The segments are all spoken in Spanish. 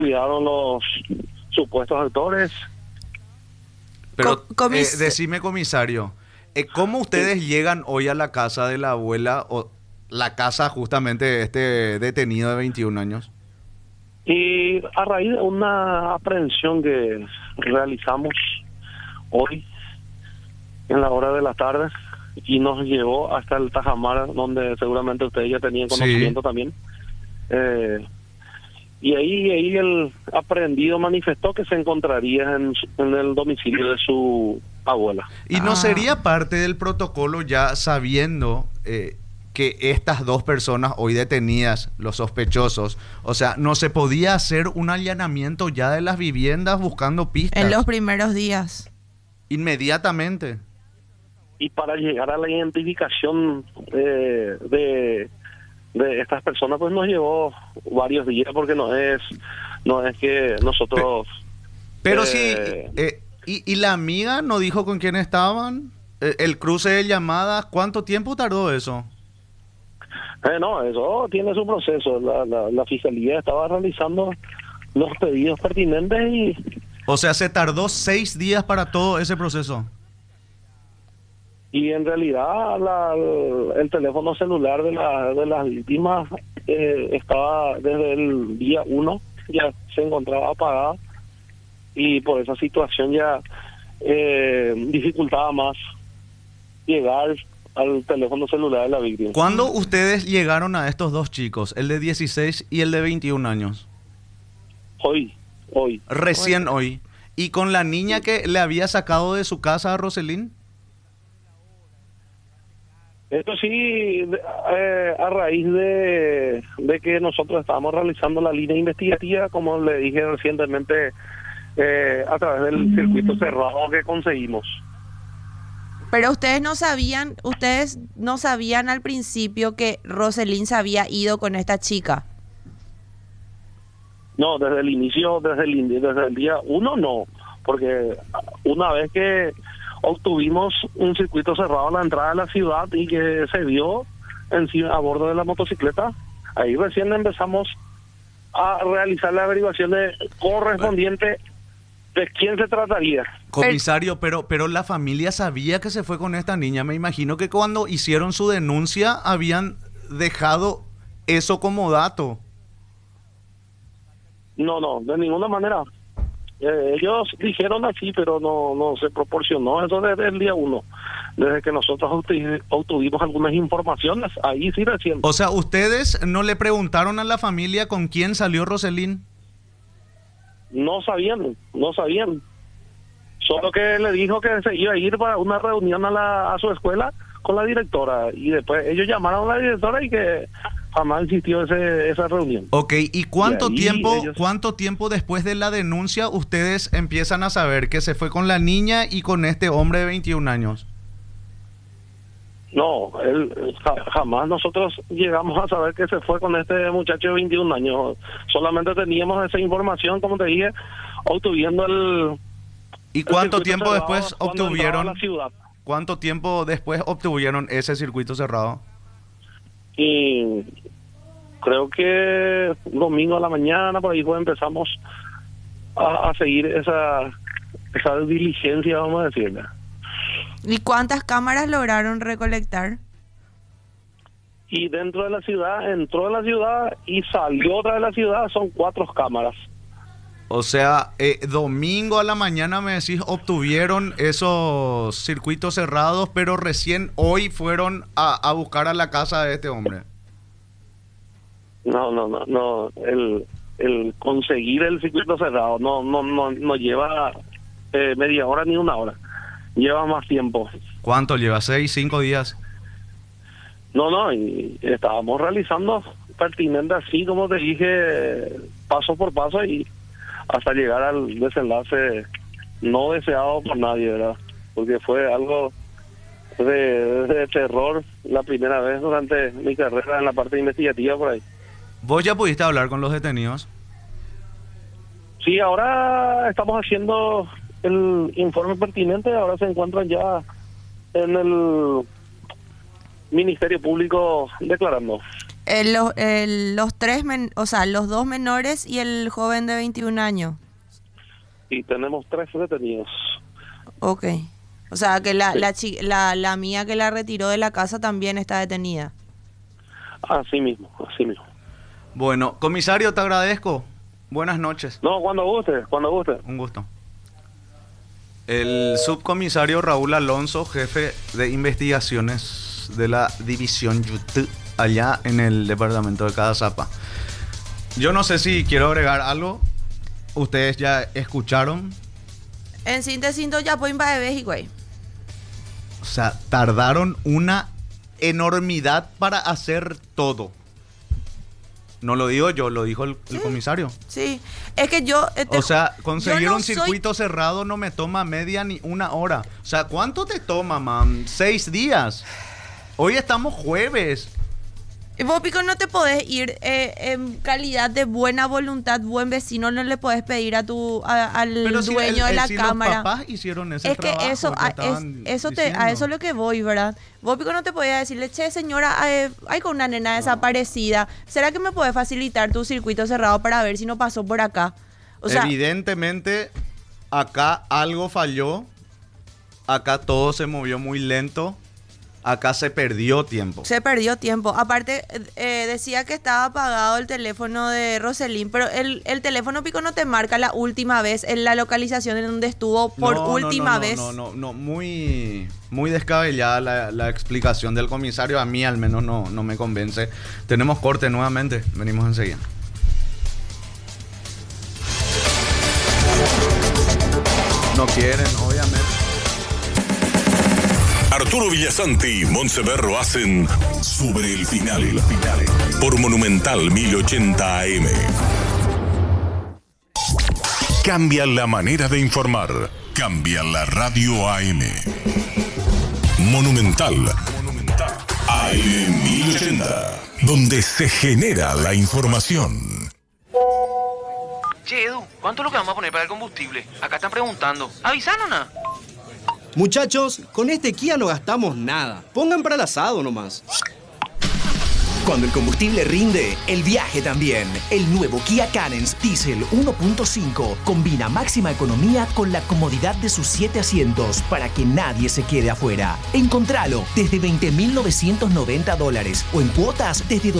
cuidaron los supuestos autores. Pero Comis- decime, comisario, ¿cómo ustedes llegan hoy a la casa de la abuela o la casa justamente de este detenido de 21 años? Y a raíz de una aprehensión que realizamos hoy en la hora de la tarde y nos llevó hasta el Tajamar, donde seguramente ustedes ya tenían conocimiento también. Y ahí el aprehendido manifestó que se encontraría en el domicilio de su abuela. ¿Y no sería parte del protocolo ya sabiendo que estas dos personas hoy detenidas, los sospechosos, o sea, no se podía hacer un allanamiento ya de las viviendas buscando pistas? En los primeros días. Inmediatamente. Y para llegar a la identificación de estas personas, pues nos llevó varios días, porque no es que nosotros... Pero sí, y la amiga no dijo con quién estaban. El cruce de llamadas, ¿cuánto tiempo tardó eso? No, eso tiene su proceso. La fiscalía estaba realizando los pedidos pertinentes y... O sea, se tardó 6 días para todo ese proceso. Y en realidad el teléfono celular de las víctimas estaba desde el día 1, ya se encontraba apagado, y por esa situación ya dificultaba más llegar al teléfono celular de la víctima. ¿Cuándo ustedes llegaron a estos dos chicos, el de 16 y el de 21 años? Hoy. Recién hoy. ¿Y con la niña que le había sacado de su casa a Roselín? Esto sí, a raíz de que nosotros estábamos realizando la línea investigativa, como le dije recientemente, a través del circuito cerrado que conseguimos. Pero ustedes no sabían al principio que Roselín se había ido con esta chica. No, desde el inicio, desde el día 1 no, porque una vez que obtuvimos un circuito cerrado a la entrada de la ciudad y que se vio encima a bordo de la motocicleta, ahí recién empezamos a realizar la averiguación correspondiente de quién se trataría. Comisario, pero la familia sabía que se fue con esta niña. Me imagino que cuando hicieron su denuncia habían dejado eso como dato. No, de ninguna manera. Ellos dijeron así, pero no se proporcionó eso desde el día 1. Desde que nosotros obtuvimos algunas informaciones, ahí sí recién. O sea, ¿ustedes no le preguntaron a la familia con quién salió Roselín? No sabían. Solo que le dijo que se iba a ir para una reunión a su escuela con la directora. Y después ellos llamaron a la directora y que jamás existió esa reunión. Ok, ¿y cuánto Y ahí tiempo después de la denuncia ustedes empiezan a saber que se fue con la niña y con este hombre de 21 años? No, jamás nosotros llegamos a saber que se fue con este muchacho de 21 años. Solamente teníamos esa información, como te dije, obtuviendo el... ¿Y cuánto el circuito tiempo cerrado después cuando entraba a obtuvieron? la ciudad. ¿Cuánto tiempo después obtuvieron ese circuito cerrado? Y creo que domingo a la mañana, por ahí empezamos a seguir esa diligencia, vamos a decirle. ¿Y cuántas cámaras lograron recolectar? Y dentro de la ciudad, entró de la ciudad y salió otra de la ciudad, son 4 cámaras. O sea, domingo a la mañana me decís obtuvieron esos circuitos cerrados, pero recién hoy fueron a buscar a la casa de este hombre. No, el conseguir el circuito cerrado no lleva media hora ni una hora, lleva más tiempo. ¿Cuánto lleva? 6, 5 días. No, y estábamos realizando pertinente así, como te dije, paso por paso y hasta llegar al desenlace no deseado por nadie, ¿verdad? Porque fue algo de terror la primera vez durante mi carrera en la parte investigativa por ahí. ¿Vos ya pudiste hablar con los detenidos? Sí, ahora estamos haciendo el informe pertinente, ahora se encuentran ya en el Ministerio Público declarando. Los tres, o sea, los dos menores y el joven de 21 años. Y tenemos 3 detenidos. Ok. O sea, que la mía que la retiró de la casa también está detenida. Así mismo, así mismo. Bueno, comisario, te agradezco. Buenas noches. No, cuando guste, cuando guste. Un gusto. El subcomisario Raúl Alonso, jefe de investigaciones de la división YouTube, allá en el departamento de Cazapá. Yo no sé si quiero agregar algo. Ustedes ya escucharon. En síntesis, ya pueden ir a México. O sea, tardaron una enormidad para hacer todo. No lo digo yo, lo dijo el comisario. Sí, es que yo... o sea, conseguir no un circuito cerrado no me toma media ni una hora. O sea, ¿cuánto te toma, man? 6 días. Hoy estamos jueves. Vos, Pico, no te podés ir en calidad de buena voluntad, buen vecino, no le podés pedir a al si dueño de la si cámara. Los papás hicieron ese es que trabajo, eso, a eso es lo que voy, ¿verdad? Vos, Pico, no te podías decirle, che, señora, hay con una nena desaparecida, ¿será que me puede facilitar tu circuito cerrado para ver si no pasó por acá? O sea, evidentemente, acá algo falló, acá todo se movió muy lento. Acá se perdió tiempo. Se perdió tiempo. Aparte, decía que estaba apagado el teléfono de Roselín, pero el teléfono, Pico, no te marca la última vez en la localización en donde estuvo por última vez. No, muy descabellada la explicación del comisario. A mí al menos no me convence. Tenemos corte nuevamente. Venimos enseguida. No quieren, obviamente. Arturo Villasanti y Montseverro hacen Sobre el Final por Monumental 1080 AM. Cambia la manera de informar. Cambia la radio AM. Monumental AM 1080, donde se genera la información. Che, Edu, ¿cuánto es lo que vamos a poner para el combustible? Acá están preguntando. ¿Avisaron, no? Muchachos, con este Kia no gastamos nada. Pongan para el asado nomás. Cuando el combustible rinde, el viaje también. El nuevo Kia Carens Diesel 1.5 combina máxima economía con la comodidad de sus 7 asientos para que nadie se quede afuera. Encontralo desde $20,990 o en cuotas desde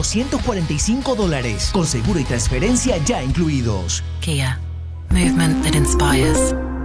$245 con seguro y transferencia ya incluidos. Kia. Movement that inspires.